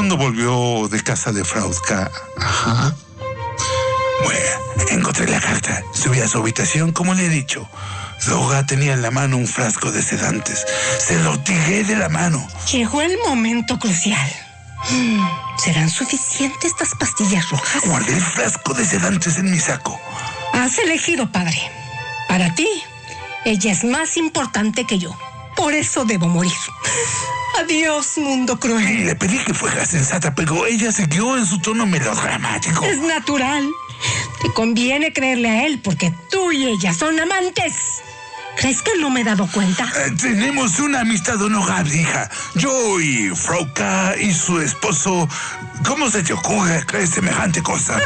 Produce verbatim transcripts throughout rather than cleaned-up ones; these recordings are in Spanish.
cuando volvió de casa de Frautka. Ajá. Bueno, encontré la carta. Subí a su habitación como le he dicho. Doga tenía en la mano un frasco de sedantes. Se lo tiré de la mano. Llegó el momento crucial. ¿Serán suficientes estas pastillas rojas? Guardé el frasco de sedantes en mi saco. Has elegido, padre. Para ti, ella es más importante que yo. Por eso debo morir. Adiós, mundo cruel. Y le pedí que fuera sensata, pero ella siguió en su tono melodramático. Es natural. Te conviene creerle a él porque tú y ella son amantes. ¿Crees que no me he dado cuenta? Eh, tenemos una amistad honorable, hija. Yo y Frautka y su esposo. ¿Cómo se te ocurre creer semejante cosa?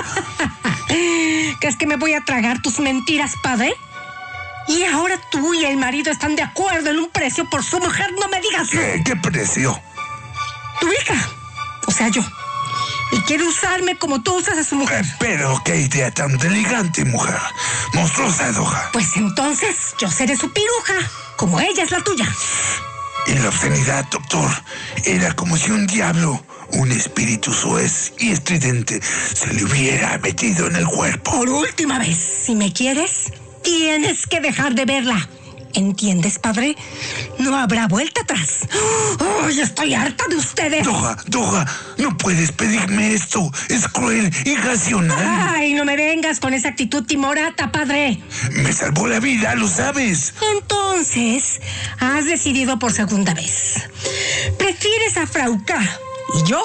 ¿Crees que me voy a tragar tus mentiras, padre? Y ahora tú y el marido están de acuerdo en un precio por su mujer, no me digas. ¿Qué, qué precio? Tu hija, o sea yo. Y quiere usarme como tú usas a su mujer. Eh, pero qué idea tan elegante, mujer. Monstruosa, Doga. Pues entonces yo seré su piruja, como ella es la tuya. Y la obscenidad, doctor, era como si un diablo, un espíritu soez y estridente, se le hubiera metido en el cuerpo. Por última vez, si me quieres, tienes que dejar de verla. ¿Entiendes, padre? No habrá vuelta atrás. ¡Oh, ya estoy harta de ustedes! Doga, Doga, no puedes pedirme esto. Es cruel, irracional. ¡Ay, no me vengas con esa actitud timorata, padre! Me salvó la vida, lo sabes. Entonces, has decidido por segunda vez. Prefieres a Frautka y yo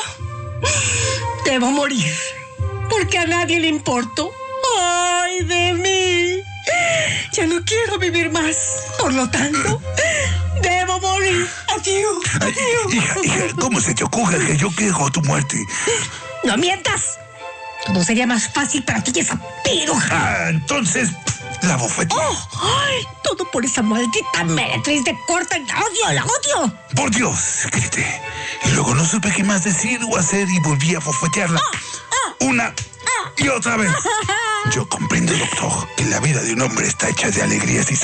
debo morir. Porque a nadie le importo. ¡Ay, de mí! Ya no quiero vivir más. Por lo tanto, debo morir. Adiós. Adiós. Hija, hija, ¿cómo se te ocurre que yo quiero tu muerte? ¡No mientas! Todo sería más fácil para ti que esa piruja. Ah, entonces, la bofeté. ¡Oh! ¡Ay! Todo por esa maldita meretriz de corta. ¡La odio, la odio! Por Dios, grité. Y luego no supe qué más decir o hacer y volví a bofetearla. ¡Ah! ¡Ah! Una y otra vez. Yo comprendo, doctor, que la vida de un hombre está hecha de alegrías y